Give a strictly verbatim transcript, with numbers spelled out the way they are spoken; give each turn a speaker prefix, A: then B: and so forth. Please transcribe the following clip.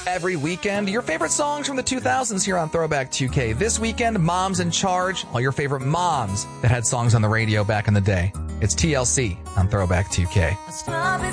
A: Every weekend, your favorite songs from the two thousands here on Throwback two K. This weekend, Moms in Charge, all your favorite moms that had songs on the radio back in the day. It's T L C on Throwback two K.